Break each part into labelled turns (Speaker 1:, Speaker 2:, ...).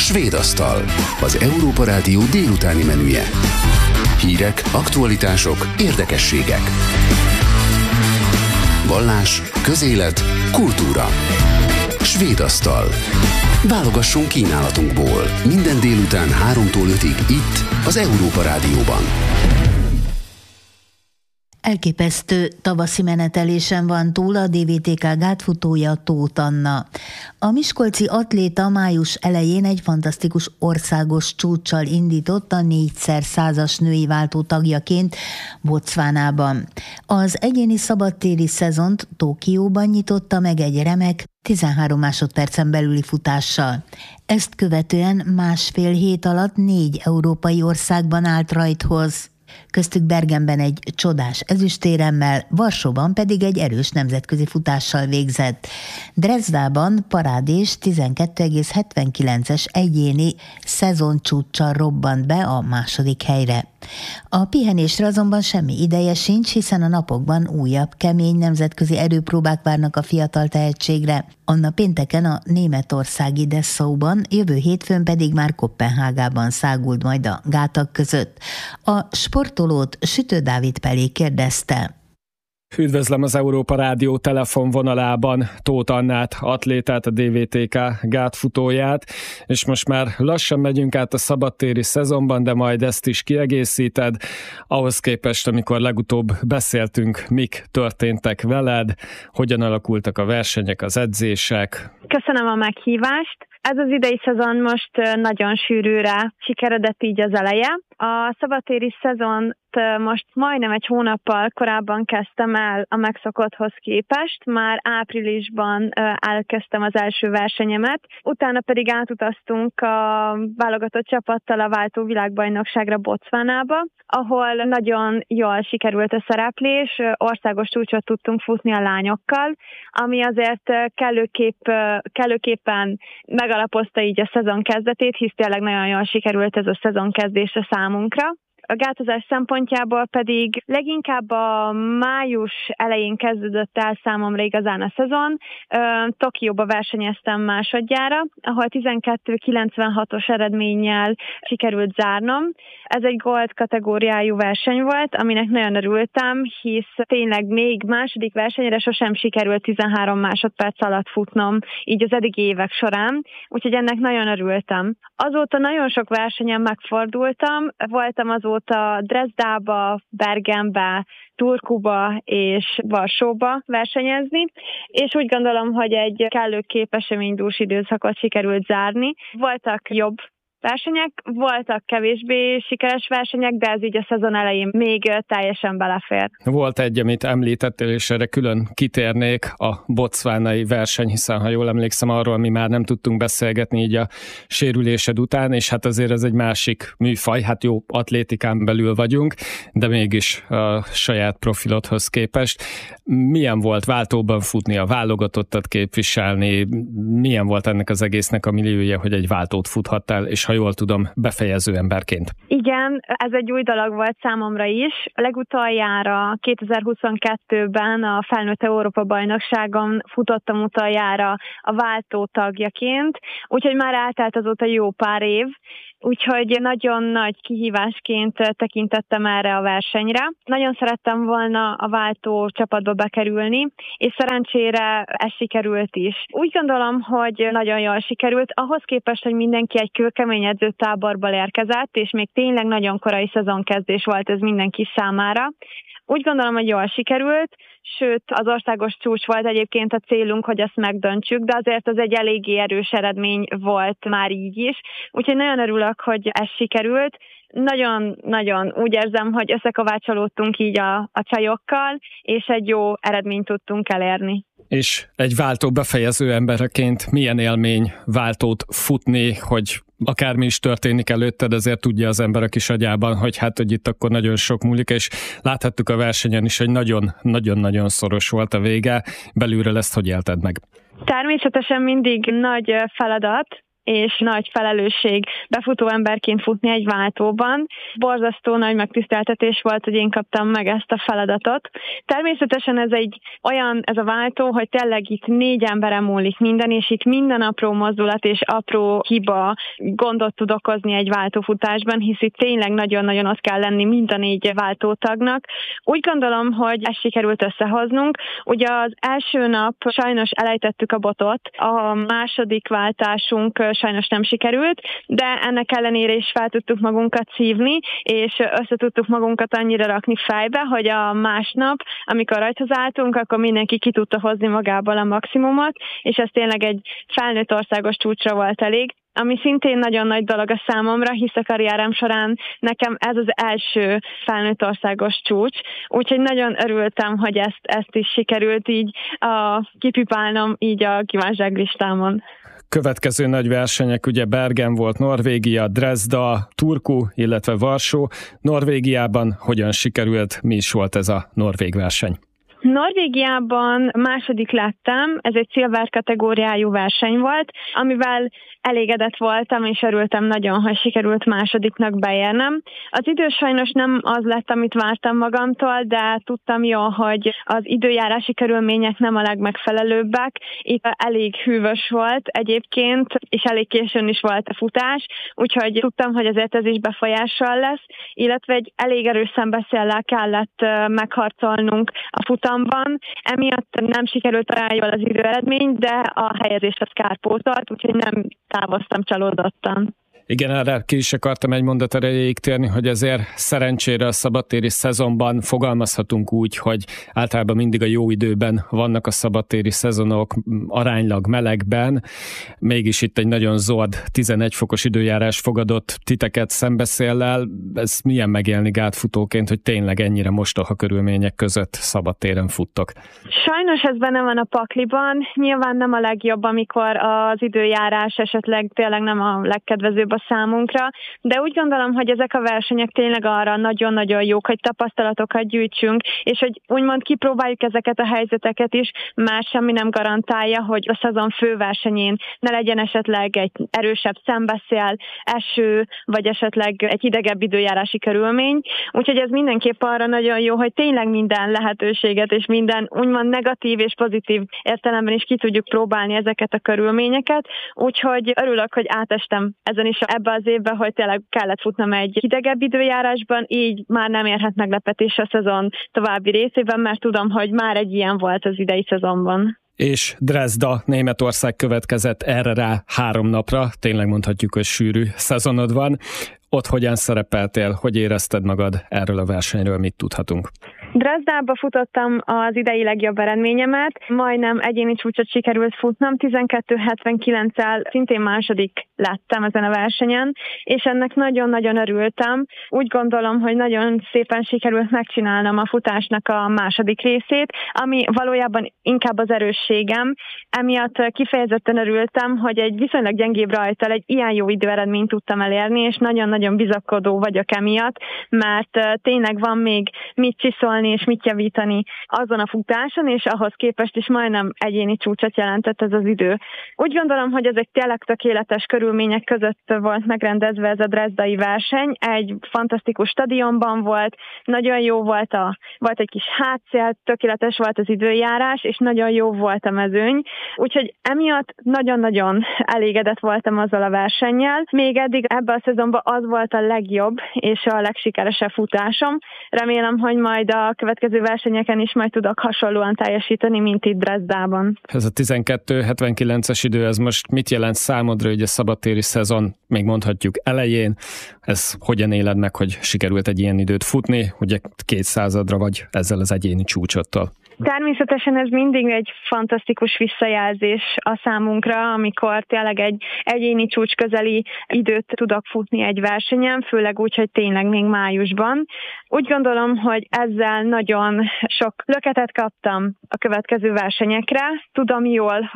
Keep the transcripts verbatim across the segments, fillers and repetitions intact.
Speaker 1: Svédasztal, az Európa Rádió délutáni menüje. Hírek, aktualitások, érdekességek. Vallás, közélet, kultúra. Svédasztal. Válogassunk kínálatunkból. Minden délután háromtól ötig itt, az Európa Rádióban.
Speaker 2: Elképesztő tavaszi menetelésen van túl a dé vé té ká gátfutója, Tóth Anna. A miskolci atléta május elején egy fantasztikus országos csúccsal indított a négyszer százas női váltó tagjaként Botswanában. Az egyéni szabadtéri szezont Tokióban nyitotta meg egy remek tizenhárom másodpercen belüli futással. Ezt követően másfél hét alatt négy európai országban állt rajthoz. Köztük Bergenben egy csodás ezüstéremmel, Varsóban pedig egy erős nemzetközi futással végzett. Dresdában parádés tizenkettő egész hetvenkilences egyéni szezoncsúccsal robbant be a második helyre. A pihenésre azonban semmi ideje sincs, hiszen a napokban újabb kemény nemzetközi erőpróbák várnak a fiatal tehetségre. Anna pénteken a németországi Dessauban, jövő hétfőn pedig már Koppenhágában száguld majd a gátak között. A sportolót Sütő Dávid Pelé kérdezte.
Speaker 3: Üdvözlöm az Európa Rádió telefonvonalában Tóth Annát, atlétát, a dé vé té ká gátfutóját, és most már lassan megyünk át a szabadtéri szezonban, de majd ezt is kiegészíted. Ahhoz képest, amikor legutóbb beszéltünk, mik történtek veled, hogyan alakultak a versenyek, az edzések?
Speaker 4: Köszönöm a meghívást. Ez az idei szezon most nagyon sűrűre sikeredett így az eleje. A szabadtéri szezont most majdnem egy hónappal korábban kezdtem el a megszokotthoz képest. Már áprilisban elkezdtem az első versenyemet, utána pedig átutaztunk a válogatott csapattal a váltó világbajnokságra Botswanába, ahol nagyon jól sikerült a szereplés, országos csúcsot tudtunk futni a lányokkal, ami azért kellőképp, kellőképpen megalapozta így a szezon kezdetét, hisz tényleg nagyon jól sikerült ez a szezon kezdése számunkra. A gátozás szempontjából pedig leginkább a május elején kezdődött el számomra igazán a szezon. Tokióba versenyeztem másodjára, ahol tizenkettő kilencvenhatos eredménnyel sikerült zárnom. Ez egy gold kategóriájú verseny volt, aminek nagyon örültem, hisz tényleg még második versenyre sosem sikerült tizenhárom másodperc alatt futnom, így az eddigi évek során, úgyhogy ennek nagyon örültem. Azóta nagyon sok versenyen megfordultam, voltam azóta Dresdába, Bergenbe, Turkuba és Varsóba versenyezni, és úgy gondolom, hogy egy kellőképp eseménydús időszakot sikerült zárni. Voltak jobb versenyek, voltak kevésbé sikeres versenyek, de ez így a szezon elején még teljesen belefér.
Speaker 3: Volt egy, amit említettél, és erre külön kitérnék, a botswanai verseny, hiszen ha jól emlékszem, arról mi már nem tudtunk beszélgetni így a sérülésed után, és hát azért ez egy másik műfaj, hát jó, atlétikán belül vagyunk, de mégis a saját profilodhoz képest. Milyen volt váltóban futni, a válogatottat képviselni, milyen volt ennek az egésznek a milliója, hogy egy váltót futhattál, és ha jól tudom, befejező emberként?
Speaker 4: Igen, ez egy új dolog volt számomra is. A legutoljára kétezer-huszonkettőben a felnőtt Európa-bajnokságon futottam utoljára a váltó tagjaként, úgyhogy már eltelt azóta jó pár év, úgyhogy nagyon nagy kihívásként tekintettem erre a versenyre. Nagyon szerettem volna a váltó csapatba bekerülni, és szerencsére ez sikerült is. Úgy gondolom, hogy nagyon jól sikerült, ahhoz képest, hogy mindenki egy kőkemény edzőtáborból érkezett, és még tényleg nagyon korai szezonkezdés volt ez mindenki számára. Úgy gondolom, hogy jól sikerült, sőt az országos csúcs volt egyébként a célunk, hogy ezt megdöntsük, de azért az egy eléggé erős eredmény volt már így is, úgyhogy nagyon örülök, hogy ez sikerült. Nagyon-nagyon úgy érzem, hogy összekovácsolódtunk így a, a csajokkal, és egy jó eredményt tudtunk elérni.
Speaker 3: És egy váltó befejező embereként milyen élmény váltót futni, hogy akármi is történik előtted, azért tudja az ember a kis agyában, hogy hát, hogy itt akkor nagyon sok múlik, és láthattuk a versenyen is, hogy nagyon-nagyon-nagyon szoros volt a vége. Belülről ezt hogy élted meg?
Speaker 4: Természetesen mindig nagy feladat, és nagy felelősség befutó emberként futni egy váltóban. Borzasztó nagy megtiszteltetés volt, hogy én kaptam meg ezt a feladatot. Természetesen ez egy olyan, ez a váltó, hogy tényleg itt négy emberen múlik minden, és itt minden apró mozdulat és apró hiba gondot tud okozni egy váltófutásban, hisz itt tényleg nagyon-nagyon ott kell lenni mind a négy váltótagnak. Úgy gondolom, hogy ezt sikerült összehoznunk. Ugye az első nap sajnos elejtettük a botot, a második váltásunk sajnos nem sikerült, de ennek ellenére is fel tudtuk magunkat szívni, és össze tudtuk magunkat annyira rakni fejbe, hogy a másnap, amikor rajthoz álltunk, akkor mindenki ki tudta hozni magából a maximumot, és ez tényleg egy felnőtt országos csúcsra volt elég, ami szintén nagyon nagy dolog a számomra, hisz a karrierem során nekem ez az első felnőtt országos csúcs, úgyhogy nagyon örültem, hogy ezt, ezt is sikerült így a, kipipálnom így a kívánságlistámon.
Speaker 3: Következő nagy versenyek ugye Bergen volt, Norvégia, Dresda, Turku, illetve Varsó. Norvégiában hogyan sikerült, mi is volt ez a norvég verseny?
Speaker 4: Norvégiában második lettem, ez egy szilver kategóriájú verseny volt, amivel elégedett voltam, és örültem nagyon, hogy sikerült másodiknak beérnem. Az idő sajnos nem az lett, amit vártam magamtól, de tudtam jól, hogy az időjárási körülmények nem a legmegfelelőbbek. Itt elég hűvös volt egyébként, és elég későn is volt a futás, úgyhogy tudtam, hogy azért ez is befolyással lesz, illetve egy elég erős szembeszéllel kellett megharcolnunk a futamban. Emiatt nem sikerült talán jól az időeredmény, de a helyezést az kárpótolt, úgyhogy nem távoztam csalódottan.
Speaker 3: Igen, erre ki is akartam egy mondat erejéig térni, hogy azért szerencsére a szabadtéri szezonban fogalmazhatunk úgy, hogy általában mindig a jó időben vannak a szabadtéri szezonok, aránylag melegben, mégis itt egy nagyon zord tizenegy fokos időjárás fogadott titeket szembeszéllel. Ez milyen megélni gátfutóként, hogy tényleg ennyire mostoha körülmények között szabadtéren futtok?
Speaker 4: Sajnos ez benne van a pakliban, nyilván nem a legjobb, amikor az időjárás esetleg tényleg nem a legkedvezőbb a számunkra, de úgy gondolom, hogy ezek a versenyek tényleg arra nagyon-nagyon jók, hogy tapasztalatokat gyűjtsünk, és hogy úgymond kipróbáljuk ezeket a helyzeteket is, más semmi nem garantálja, hogy a szezon főversenyén ne legyen esetleg egy erősebb szembeszél, eső, vagy esetleg egy hidegebb időjárási körülmény. Úgyhogy ez mindenképp arra nagyon jó, hogy tényleg minden lehetőséget és minden úgymond negatív és pozitív értelemben is ki tudjuk próbálni ezeket a körülményeket. Úgyhogy örülök, hogy átestem ezen is ebbe az évben, hogy tényleg kellett futnom egy hidegebb időjárásban, így már nem érhet meglepetés a szezon további részében, mert tudom, hogy már egy ilyen volt az idei szezonban.
Speaker 3: És Dresda, Németország következett erre rá három napra, tényleg mondhatjuk, hogy sűrű szezonod van. Ott hogyan szerepeltél, hogy érezted magad erről a versenyről, mit tudhatunk?
Speaker 4: Dresdába futottam az idei legjobb eredményemet, majdnem egyéni csúcsot sikerült futnom, tizenkettő hetvenkilenccel szintén második lettem ezen a versenyen, és ennek nagyon-nagyon örültem. Úgy gondolom, hogy nagyon szépen sikerült megcsinálnom a futásnak a második részét, ami valójában inkább az erősségem. Emiatt kifejezetten örültem, hogy egy viszonylag gyengébb rajttal egy ilyen jó időeredményt tudtam elérni, és nagyon-nagyon bizakodó vagyok emiatt, mert tényleg van még mit csiszolni és mit javítani azon a futáson, és ahhoz képest is majdnem egyéni csúcsot jelentett ez az idő. Úgy gondolom, hogy ezek tényleg tökéletes körülmények között volt megrendezve ez a drezdai verseny. Egy fantasztikus stadionban volt, nagyon jó volt, a, volt egy kis hátszél, tökéletes volt az időjárás, és nagyon jó volt a mezőny. Úgyhogy emiatt nagyon-nagyon elégedett voltam azzal a versennyel. Még eddig ebben a szezonban az volt a legjobb és a legsikeresebb futásom. Remélem, hogy majd a következő versenyeken is majd tudok hasonlóan teljesíteni, mint itt Dresdában.
Speaker 3: Ez a tizenkettő hetvenkilences idő, ez most mit jelent számodra, hogy a szabadtéri szezon, még mondhatjuk elején, ez hogyan éled meg, hogy sikerült egy ilyen időt futni, ugye kétszázadra vagy ezzel az egyéni csúcsottól?
Speaker 4: Természetesen ez mindig egy fantasztikus visszajelzés a számunkra, amikor tényleg egy egyéni csúcs közeli időt tudok futni egy versenyen, főleg úgy, hogy tényleg még májusban. Úgy gondolom, hogy ezzel nagyon sok löketet kaptam a következő versenyekre. Tudom jól, hogy a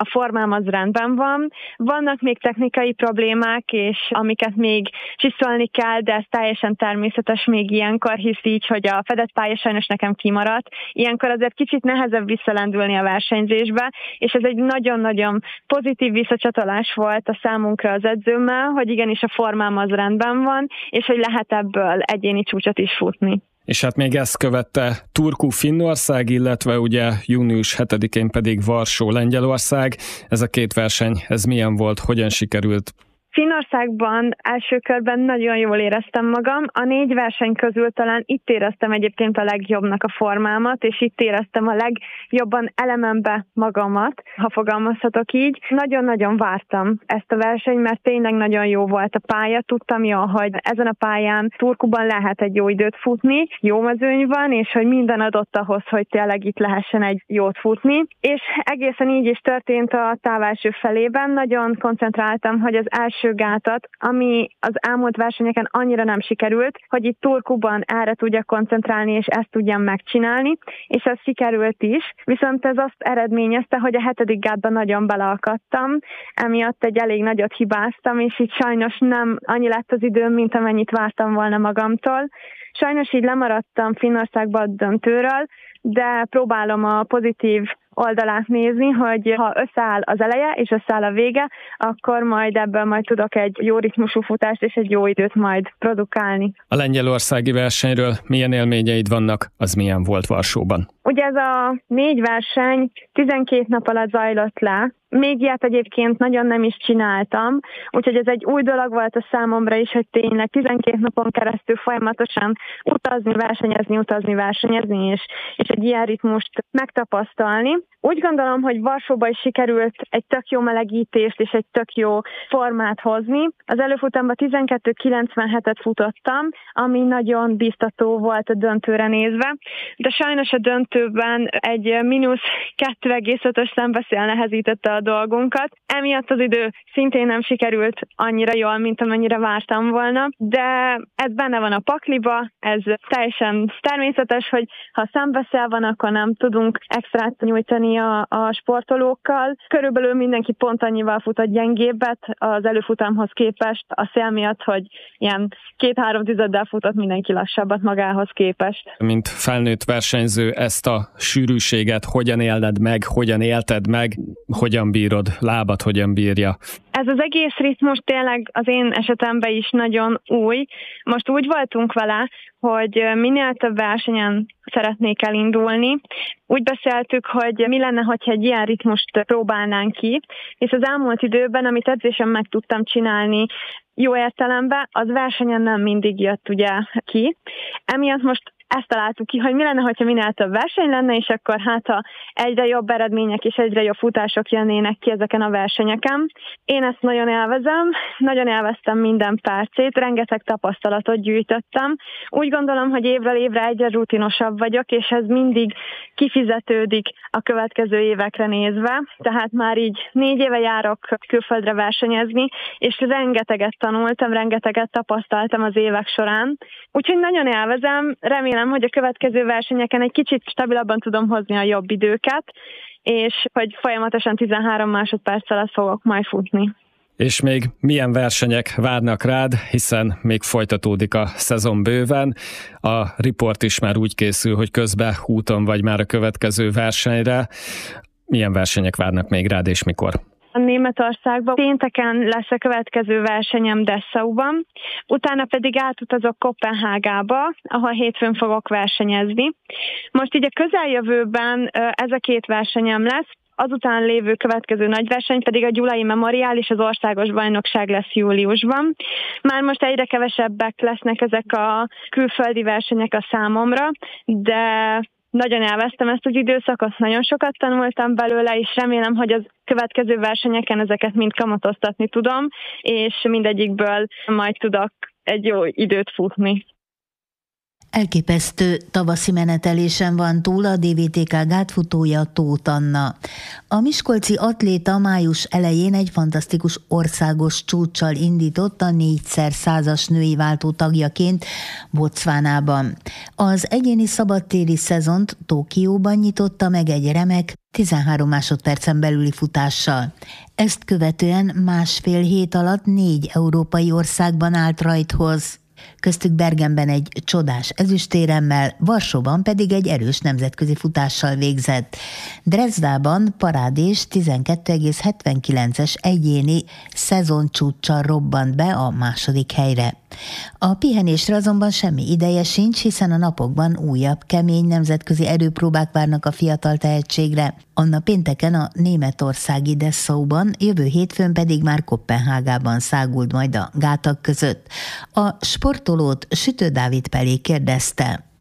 Speaker 4: a formám az rendben van. Vannak még technikai problémák, és amiket még csiszolni kell, de ez teljesen természetes még ilyenkor, hisz így, hogy a fedett pálya sajnos nekem kimaradt. Ilyenkor azért kicsit nehezebb visszalendülni a versenyzésbe, és ez egy nagyon-nagyon pozitív visszacsatolás volt a számunkra az edzőmmel, hogy igenis a formám az rendben van, és hogy lehet ebből egyéni csúcsot is futni.
Speaker 3: És hát még ezt követte Turku Finnország, illetve ugye június hetedikén pedig Varsó Lengyelország. Ez a két verseny, ez milyen volt, hogyan sikerült?
Speaker 4: Finnországban első körben nagyon jól éreztem magam. A négy verseny közül talán itt éreztem egyébként a legjobbnak a formámat, és itt éreztem a legjobban elemembe magamat, ha fogalmazhatok így. Nagyon-nagyon vártam ezt a versenyt, mert tényleg nagyon jó volt a pálya. Tudtam jól, hogy ezen a pályán Turkuban lehet egy jó időt futni, jó mezőny van, és hogy minden adott ahhoz, hogy tényleg itt lehessen egy jót futni. És egészen így is történt a táv első felében. Nagyon koncentráltam, hogy az első gátat, ami az elmúlt versenyeken annyira nem sikerült, hogy itt Turkuban erre tudjak koncentrálni, és ezt tudjam megcsinálni, és ez sikerült is. Viszont ez azt eredményezte, hogy a hetedik gátban nagyon beleakadtam, emiatt egy elég nagyot hibáztam, és így sajnos nem annyi lett az időm, mint amennyit vártam volna magamtól. Sajnos így lemaradtam Finnországba a döntőről, de próbálom a pozitív oldalát nézni, hogy ha összeáll az eleje és összeáll a vége, akkor majd ebből majd tudok egy jó ritmusú futást és egy jó időt majd produkálni.
Speaker 3: A lengyelországi versenyről milyen élményeid vannak, az milyen volt Varsóban?
Speaker 4: Ugye ez a négy verseny tizenkét nap alatt zajlott le, még ilyet egyébként nagyon nem is csináltam, úgyhogy ez egy új dolog volt a számomra is, hogy tényleg tizenkét napon keresztül folyamatosan utazni, versenyezni, utazni, versenyezni, és, és egy ilyen ritmust megtapasztalni. Úgy gondolom, hogy Varsóban is sikerült egy tök jó melegítést és egy tök jó formát hozni. Az előfutamban tizenkettő kilencvenhetet futottam, ami nagyon biztató volt a döntőre nézve, de sajnos a döntőben egy mínusz kettő egész ötös szembeszél nehezítette a dolgunkat. Emiatt az idő szintén nem sikerült annyira jól, mint amennyire vártam volna, de ez benne van a pakliba, ez teljesen természetes, hogy ha szembeszél van, akkor nem tudunk extrát nyújtani A, a sportolókkal. Körülbelül mindenki pont annyival futott gyengébbet az előfutamhoz képest, a szél miatt, hogy ilyen két-három tizeddel futott mindenki lassabbat magához képest.
Speaker 3: Mint felnőtt versenyző, ezt a sűrűséget hogyan éled meg, hogyan élted meg, hogyan bírod, lábad hogyan bírja?
Speaker 4: Ez az egész ritmus tényleg az én esetemben is nagyon új. Most úgy voltunk vele, hogy minél több versenyen szeretnék elindulni. Úgy beszéltük, hogy mi lenne, hogyha egy ilyen ritmust próbálnánk ki, és az elmúlt időben, amit edzésen meg tudtam csinálni, jó értelemben, az versenyen nem mindig jött ugye ki. Emiatt most ezt találtuk ki, hogy mi lenne, hogyha minél több verseny lenne, és akkor hát ha egyre jobb eredmények és egyre jobb futások jönnének ki ezeken a versenyeken. Én ezt nagyon élvezem, nagyon élveztem minden percét, rengeteg tapasztalatot gyűjtöttem. Úgy gondolom, hogy évről évre egyre rutinosabb vagyok, és ez mindig kifizetődik a következő évekre nézve. Tehát már így négy éve járok külföldre versenyezni, és rengeteget tanultam, rengeteget tapasztaltam az évek során. Úgyhogy nagyon élvezem, remélem, hogy a következő versenyeken egy kicsit stabilabban tudom hozni a jobb időket, és hogy folyamatosan tizenhárom másodperc alatt fogok majd futni.
Speaker 3: És még milyen versenyek várnak rád, hiszen még folytatódik a szezon bőven. A riport is már úgy készül, hogy közben úton vagy már a következő versenyre. Milyen versenyek várnak még rád, és mikor?
Speaker 4: A Németországban pénteken lesz a következő versenyem Dessauban, utána pedig átutazok Koppenhágába, ahol hétfőn fogok versenyezni. Most így a közeljövőben ez a két versenyem lesz, azután lévő következő nagy verseny pedig a Gyulai Memoriál és az országos bajnokság lesz júliusban. Már most egyre kevesebbek lesznek ezek a külföldi versenyek a számomra, de nagyon élveztem ezt az időszakot, nagyon sokat tanultam belőle, és remélem, hogy az következő versenyeken ezeket mind kamatoztatni tudom, és mindegyikből majd tudok egy jó időt futni.
Speaker 2: Elképesztő tavaszi menetelésen van túl a dé vé té ká gátfutója, Tóth Anna. A miskolci atléta május elején egy fantasztikus országos csúccsal indított a négyszer százas női váltó tagjaként Botswanában. Az egyéni szabadtéri szezont Tokióban nyitotta meg egy remek tizenhárom másodpercen belüli futással. Ezt követően másfél hét alatt négy európai országban állt rajthoz. Köztük Bergenben egy csodás ezüstéremmel, Varsóban pedig egy erős nemzetközi futással végzett. Dresdában parádés tizenkettő egész hetvenkilences egyéni szezoncsúccsal robbant be a második helyre. A pihenésre azonban semmi ideje sincs, hiszen a napokban újabb kemény nemzetközi erőpróbák várnak a fiatal tehetségre. Anna pénteken a németországi Dessauban, jövő hétfőn pedig már Koppenhágában száguld majd a gátak között. A sportolót Sütő Dávid Pelé kérdezte.